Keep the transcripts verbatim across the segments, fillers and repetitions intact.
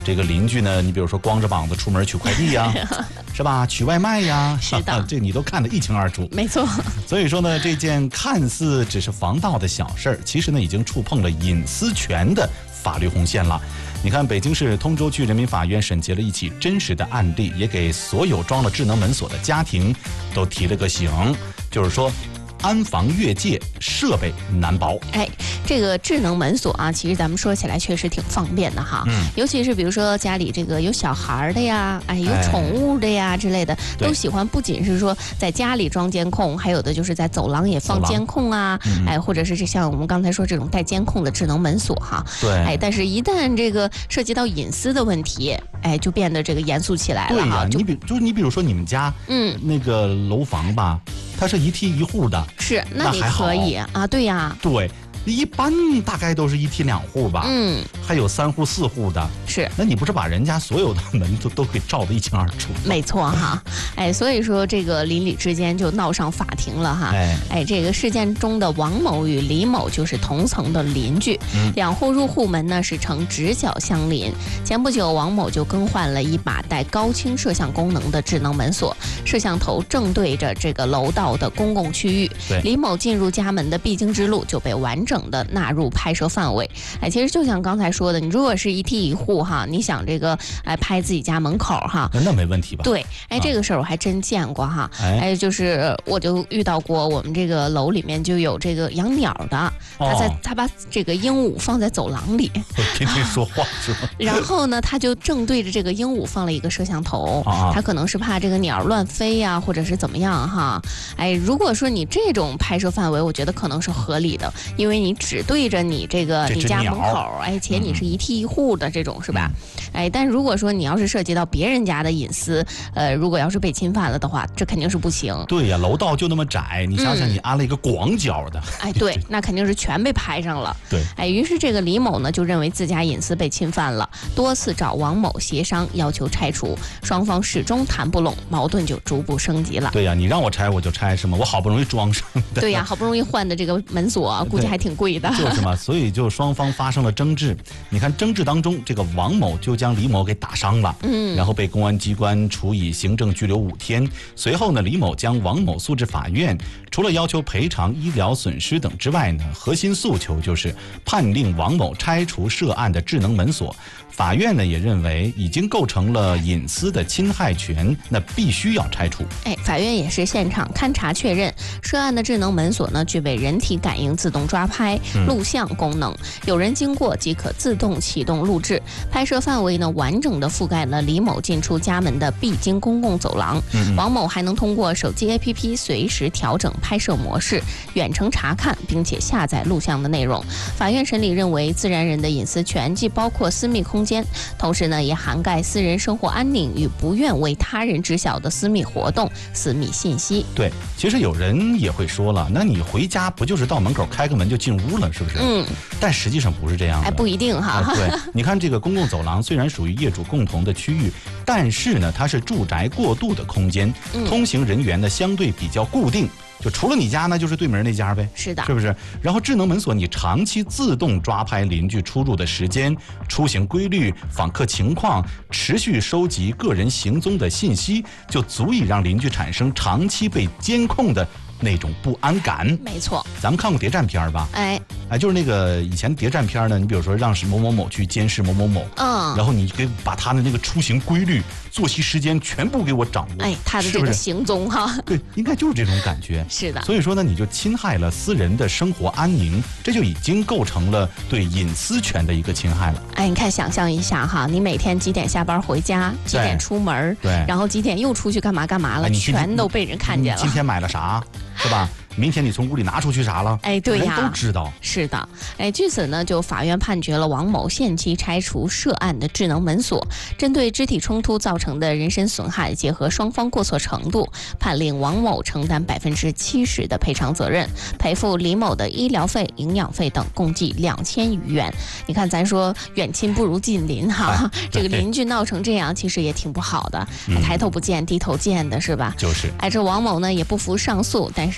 这个邻居呢，你比如说光着膀子出门取快递呀，是吧？取外卖呀， 是的， 这你都看得一清二楚。 没错。 所以说呢，这件看似只是防盗的小事儿，其实呢已经触碰了隐私权的法律红线了。你看，北京市通州区人民法院审结了一起真实的案例，也给所有装了智能门锁的家庭都提了个醒，就是说安防越界，设备难保。 哎，这个智能门锁啊，其实咱们说起来确实挺方便的哈。嗯，尤其是比如说家里这个有小孩的呀，哎，有宠物的呀、哎、之类的，都喜欢不仅是说在家里装监控，还有的就是在走廊也放监控啊，嗯、哎，或者是像我们刚才说这种带监控的智能门锁哈。 对。 哎，但是一旦这个涉及到隐私的问题，哎，就变得这个严肃起来了。 对呀， 你比就是你比如说你们家嗯那个楼房吧。它是一梯一户的， 是，那你可以啊，对呀， 对，一般大概都是一梯两户吧，嗯，还有三户四户的， 是， 那你不是把人家所有的门都都给照得一清二楚？ 没错哈，哎，所以说这个邻里之间就闹上法庭了哈，哎，哎，这个事件中的王某与李某就是同层的邻居，嗯、两户入户门呢是呈直角相邻。前不久，王某就更换了一把带高清摄像功能的智能门锁，摄像头正对着这个楼道的公共区域，李某进入家门的必经之路就被完整的纳入拍摄范围。哎，其实就像刚才说的，你如果是一梯一户哈，你想这个哎拍自己家门口哈， 那没问题吧？ 对，哎，这个事儿我还真见过哈，哎, 哎，就是我就遇到过，我们这个楼里面就有这个养鸟的，他在、哦、他把这个鹦鹉放在走廊里， 天天说话是吧？ 然后呢，他就正对着这个鹦鹉放了一个摄像头，啊、他可能是怕这个鸟乱飞呀、啊，或者是怎么样哈。哎，如果说你这种拍摄范围，我觉得可能是合理的，因为你只对着你这个你家门口，哎，且你是一梯一户的这种、嗯、是吧？哎，但如果说你要是涉及到别人家的隐私，呃，如果要是被侵犯了的话，这肯定是不行。 对呀，楼道就那么窄，你想想，你安了一个广角的， 嗯、哎，对，那肯定是全被拍上了。 对， 哎，于是这个李某呢就认为自家隐私被侵犯了，多次找王某协商，要求拆除，双方始终谈不拢，矛盾就逐步升级了。 对呀，你让我拆我就拆是吗？我好不容易装上的。 对呀，好不容易换的这个门锁，估计还挺贵的。 就是嘛，所以就双方发生了争执。你看争执当中，这个王某就将李某给打伤了，嗯，然后被公安机关处以行政拘留五天。随后呢，李某将王某诉至法院，除了要求赔偿医疗损失等之外呢，核心诉求就是判令王某拆除涉案的智能门锁。法院呢也认为已经构成了隐私的侵害权，那必须要拆除。 哎，法院也是现场勘查确认，涉案的智能门锁呢具备人体感应自动抓拍、录像功能，有人经过即可自动启动录制。拍摄范围呢完整的覆盖了李某进出家门的必经公共走廊。嗯、王某还能通过手机 A P P 随时调整拍摄模式，远程查看并且下载录像的内容。法院审理认为，自然人的隐私权既包括私密空间，同时呢也涵盖私人生活安宁与不愿为他人知晓的私密活动、私密信息。 对，其实有人也会说了，那你回家不就是到门口开个门就进屋了，是不是？嗯，但实际上不是这样的。 哎，不一定哈。 哎、对，你看这个公共走廊虽然属于业主共同的区域，但是呢它是住宅过渡的空间，嗯、通行人员呢相对比较固定。就除了你家呢，就是对门那家呗， 是的， 是不是？然后智能门锁你长期自动抓拍邻居出入的时间、出行规律、访客情况，持续收集个人行踪的信息，就足以让邻居产生长期被监控的那种不安感。 没错， 咱们看过谍战片吧？ 哎哎，就是那个以前谍战片呢，你比如说让某某某去监视某某某，嗯，然后你给把他的那个出行规律、作息时间全部给我掌握， 哎，他的这个行踪哈， 对，应该就是这种感觉。 是的， 所以说呢，你就侵害了私人的生活安宁，这就已经构成了对隐私权的一个侵害了。 哎，你看，想象一下哈，你每天几点下班回家，几点出门， 对， 然后几点又出去干嘛干嘛了，哎、全都被人看见了。 今天买了啥，是吧？明天你从屋里拿出去啥了？ 哎，对呀， 人都知道。 是的，哎，据此呢，就法院判决了王某限期拆除涉案的智能门锁，针对肢体冲突造成的人身损害，结合双方过错程度，判令王某承担百分之七十的赔偿责任，赔付李某的医疗费、营养费等，共计两千余元。你看，咱说远亲不如近邻哈，哎、这个邻居闹成这样，其实也挺不好的，嗯、抬头不见低头见的是吧？ 就是。 哎，这王某呢也不服上诉，但是二审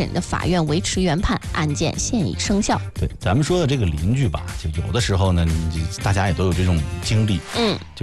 审的法院维持原判，案件现已生效。 对，咱们说的这个邻居吧，就有的时候呢，大家也都有这种经历， 嗯。